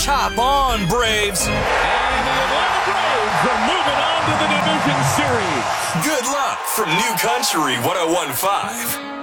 Chop on, Braves. And the Atlanta Braves are moving on to the division series. Good luck from New Country 101.5.